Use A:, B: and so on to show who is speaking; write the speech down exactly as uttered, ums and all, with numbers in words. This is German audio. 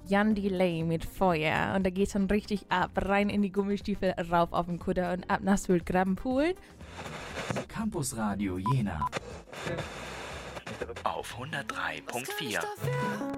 A: Jan Delay mit Feuer. Und da geht's dann richtig ab, rein in die Gummistiefel, rauf auf den Kutter und ab nach Sylt Grabenpool.
B: Campus Radio Jena.
C: Auf hundertdrei Komma vier.